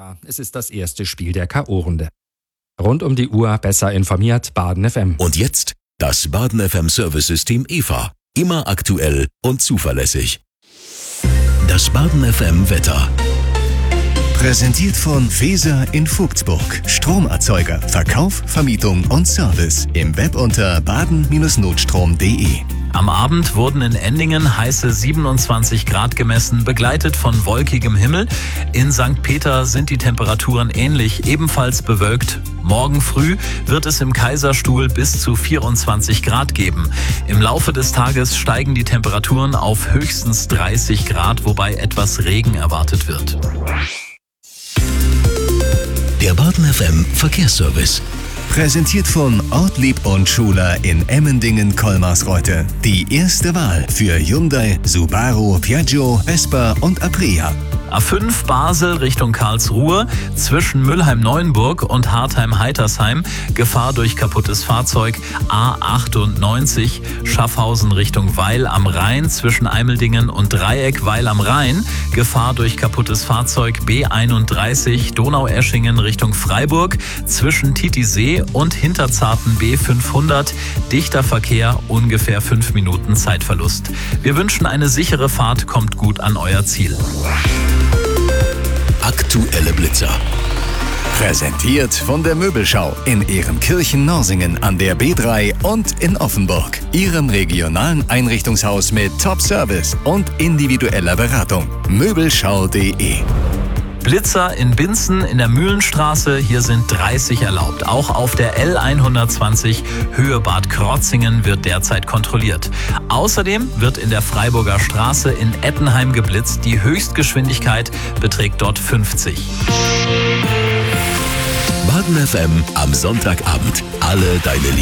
Es ist das erste Spiel der K.O.-Runde. Rund um die Uhr besser informiert Baden FM. Und jetzt das Baden FM Service-System EVA. Immer aktuell und zuverlässig. Das Baden FM Wetter. Präsentiert von Feser in Vogtsburg. Stromerzeuger, Verkauf, Vermietung und Service. Im Web unter baden-notstrom.de. Am Abend wurden in Endingen heiße 27 Grad gemessen, begleitet von wolkigem Himmel. In St. Peter sind die Temperaturen ähnlich, ebenfalls bewölkt. Morgen früh wird es im Kaiserstuhl bis zu 24 Grad geben. Im Laufe des Tages steigen die Temperaturen auf höchstens 30 Grad, wobei etwas Regen erwartet wird. Der Baden FM Verkehrsservice. Präsentiert von Ortlieb und Schuler in Emmendingen-Kolmarsreuth. Die erste Wahl für Hyundai, Subaru, Piaggio, Vespa und Aprilia. A5 Basel Richtung Karlsruhe, zwischen Mülheim-Neuenburg und Hartheim-Heitersheim, Gefahr durch kaputtes Fahrzeug. A98 Schaffhausen Richtung Weil am Rhein, zwischen Eimeldingen und Dreieck Weil am Rhein, Gefahr durch kaputtes Fahrzeug. B31 Donaueschingen Richtung Freiburg, zwischen Titisee und Hinterzarten B500, dichter Verkehr, ungefähr 5 Minuten Zeitverlust. Wir wünschen eine sichere Fahrt, kommt gut an euer Ziel. Aktuelle Blitzer. Präsentiert von der Möbelschau in Ehrenkirchen-Norsingen an der B3 und in Offenburg. Ihrem regionalen Einrichtungshaus mit Top-Service und individueller Beratung. Möbelschau.de. Blitzer in Binzen in der Mühlenstraße, hier sind 30 erlaubt. Auch auf der L120 Höhe Bad Krotzingen wird derzeit kontrolliert. Außerdem wird in der Freiburger Straße in Ettenheim geblitzt. Die Höchstgeschwindigkeit beträgt dort 50. Baden FM am Sonntagabend. Alle deine